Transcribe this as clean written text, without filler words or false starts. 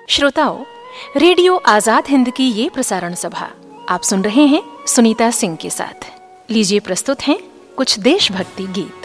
श्रोताओं, रेडियो आजाद हिंद की ये प्रसारण सभा आप सुन रहे हैं सुनीता सिंह के साथ। लीजिए प्रस्तुत हैं कुछ देशभक्ति गीत।